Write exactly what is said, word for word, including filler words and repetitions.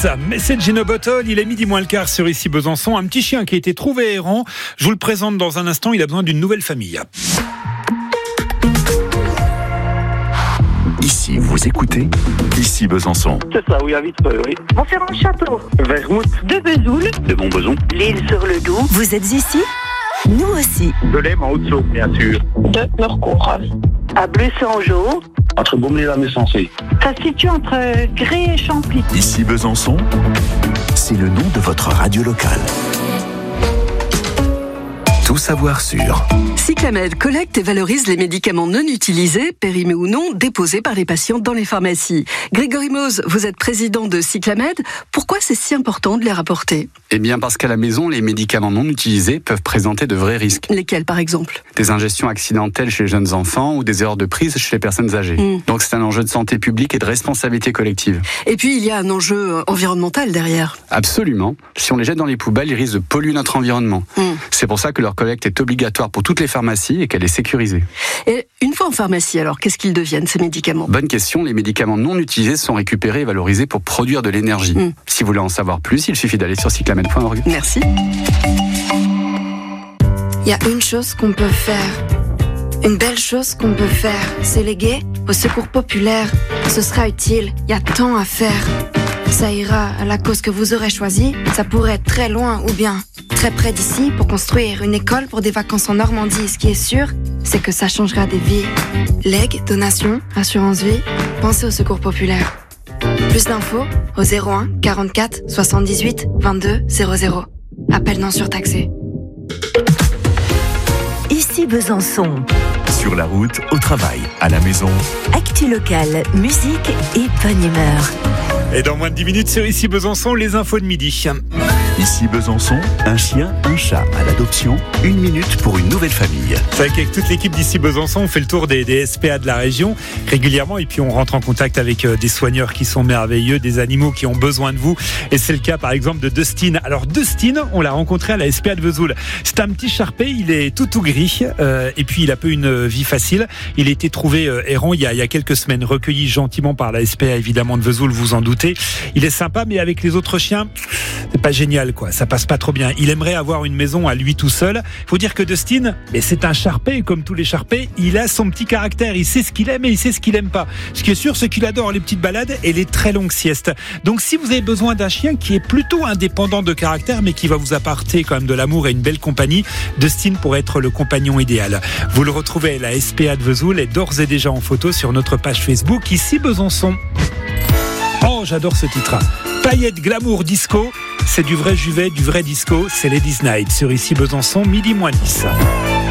Kiss, Message in a Bottle, il est midi moins le quart sur Ici Besançon. Un petit chien qui a été trouvé errant. Je vous le présente dans un instant, il a besoin d'une nouvelle famille. Ici, vous écoutez Ici Besançon. C'est ça, oui, à Vitreux, oui. Montferrand-Château, Vermouth, de Vesoul, de Montbeson, l'île sur le Doubs. Vous êtes ici ? Nous aussi. de l'Aime en Haute-Saône, bien sûr. De Norcourt. À Bleu-Saint-Jean. Entre Beaumont et la Messensée. Ça se situe entre Gré et Champy. Ici Besançon, c'est le nom de votre radio locale. Tout savoir sur Cyclamed collecte et valorise les médicaments non utilisés, périmés ou non, déposés par les patients dans les pharmacies. Grégory Mose, vous êtes président de Cyclamed. Pourquoi c'est si important de les rapporter ? Eh bien parce qu'à la maison, les médicaments non utilisés peuvent présenter de vrais risques. Lesquels par exemple ? Des ingestions accidentelles chez les jeunes enfants ou des erreurs de prise chez les personnes âgées. Mm. Donc c'est un enjeu de santé publique et de responsabilité collective. Et puis il y a un enjeu environnemental derrière. Absolument. Si on les jette dans les poubelles, ils risquent de polluer notre environnement. Mm. C'est pour ça que leur collecte est obligatoire pour toutes les pharmacies et qu'elle est sécurisée. Et une fois en pharmacie, alors qu'est-ce qu'ils deviennent ces médicaments ? Bonne question, les médicaments non utilisés sont récupérés et valorisés pour produire de l'énergie. Mm. Si vous voulez en savoir plus, il suffit d'aller sur cyclamed point org. Merci. Il y a une chose qu'on peut faire, une belle chose qu'on peut faire, c'est léguer au secours populaire. Ce sera utile, il y a tant à faire. Ça ira à la cause que vous aurez choisie, ça pourrait être très loin ou bien très près d'ici pour construire une école pour des vacances en Normandie. Ce qui est sûr, c'est que ça changera des vies. Legs, donations, assurance vie, pensez au secours populaire. Plus d'infos au zéro un quarante-quatre soixante-dix-huit vingt-deux zéro zéro. Appel non surtaxé. Ici Besançon. sur la route, au travail, à la maison. Actu locale, musique et bonne humeur. Et dans moins de dix minutes sur Ici Besançon, les infos de midi. Ici Besançon, un chien, un chat à l'adoption, une minute pour une nouvelle famille. C'est vrai qu'avec toute l'équipe d'Ici Besançon, on fait le tour des, des S P A de la région régulièrement et puis on rentre en contact avec euh, des soigneurs qui sont merveilleux, des animaux qui ont besoin de vous. Et c'est le cas par exemple de Dustin. Alors Dustin, on l'a rencontré à la S P A de Vesoul. C'est un petit charpé, il est tout tout gris euh, et puis il a peu une vie facile. Il a été trouvé euh, errant il y, a, il y a quelques semaines, recueilli gentiment par la S P A évidemment de Vesoul, vous en doutez. Il est sympa mais avec les autres chiens, c'est pas génial quoi, ça passe pas trop bien. Il aimerait avoir une maison à lui tout seul. Faut dire que Dustin, mais c'est un charpé comme tous les charpés, il a son petit caractère, il sait ce qu'il aime et il sait ce qu'il aime pas. Ce qui est sûr, c'est qu'il adore les petites balades et les très longues siestes. Donc si vous avez besoin d'un chien qui est plutôt indépendant de caractère mais qui va vous apporter quand même de l'amour et une belle compagnie, Dustin pourrait être le compagnon idéal. Vous le retrouvez à la S P A de Vesoul et d'ores et déjà en photo sur notre page Facebook Ici Besançon. Oh, j'adore ce titre. Paillettes, glamour, disco, c'est du vrai Juvet, du vrai disco, c'est Ladies Night sur Ici Besançon, midi moins dix.